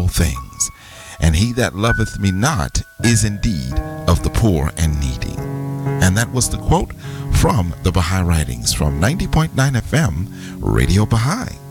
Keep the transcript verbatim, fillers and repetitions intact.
all things. And he that loveth me not is indeed of the poor and needy. And that was the quote from the Baha'i Writings from ninety point nine F M, Radio Baha'i.